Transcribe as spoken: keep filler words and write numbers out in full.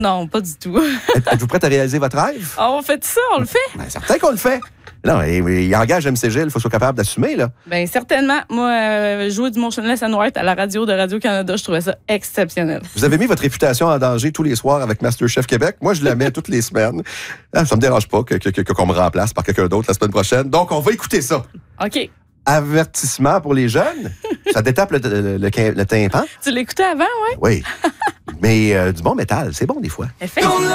Non, pas du tout. Êtes-vous prête à réaliser votre rêve? Ah, on fait ça, on le fait? Ben, certain qu'on le fait. Non, il, il engage M C G, il faut soit capable d'assumer, là. Bien, certainement. Moi, euh, jouer du Motionless and White à la radio de Radio-Canada, je trouvais ça exceptionnel. Vous avez mis votre réputation en danger tous les soirs avec MasterChef Québec. Moi, je la mets toutes les semaines. Ah, ça me dérange pas que, que, que, qu'on me remplace par quelqu'un d'autre la semaine prochaine. Donc, on va écouter ça. OK. Avertissement pour les jeunes. Ça détape le, le, le, le tympan. Tu l'écoutais avant, ouais? Oui. Mais euh, du bon métal, c'est bon des fois. Effectivement.